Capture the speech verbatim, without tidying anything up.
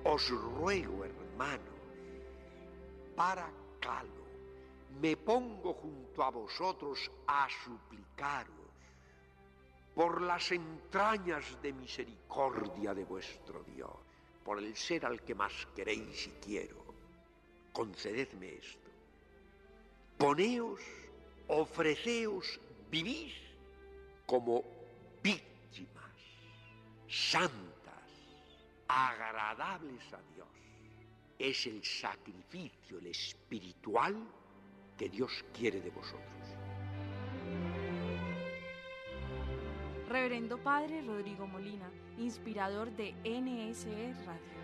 Os ruego, hermano, para calo, me pongo junto a vosotros a suplicaros por las entrañas de misericordia de vuestro Dios, por el ser al que más queréis y quiero, concededme esto. Poneos, ofreceos, vivís como víctimas santas, agradables a Dios. Es el sacrificio, el espiritual que Dios quiere de vosotros. Reverendo Padre Rodrigo Molina, inspirador de N S E Radio.